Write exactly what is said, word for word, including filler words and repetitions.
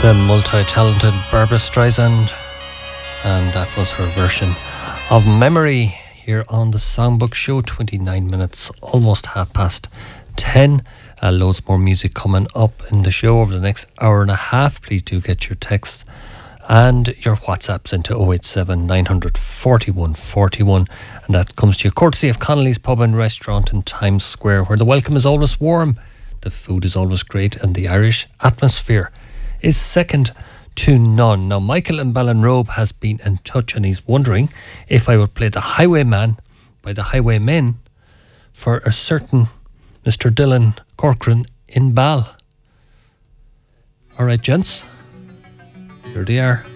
The multi-talented Barbra Streisand, and that was her version of Memory here on the Songbook Show. Twenty-nine minutes, almost half past ten. Uh, loads more music coming up in the show over the next hour and a half. Please do get your texts and your WhatsApps into oh eight seven, nine four one, four one, and that comes to you courtesy of Connolly's Pub and Restaurant in Times Square, where the welcome is always warm, the food is always great, and the Irish atmosphere is second to none. Now, Michael in Ballinrobe has been in touch, and he's wondering if I would play The Highwayman by the Highwaymen for a certain Mister Dylan Corcoran in Ball. All right, gents, here they are.